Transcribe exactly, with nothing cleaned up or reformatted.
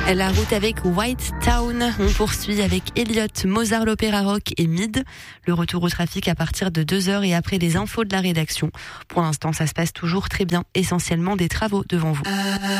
La route avec White Town. On poursuit avec Elliott, Mozart, l'Opéra Rock et Mid. Le retour au trafic à partir de deux heures et après les infos de la rédaction. Pour l'instant, ça se passe toujours très bien. Essentiellement des travaux devant vous.